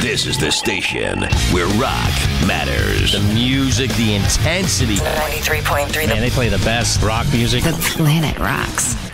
This is the station where rock matters. The music, the intensity. 93.3. Man, they play the best rock music. The planet rocks.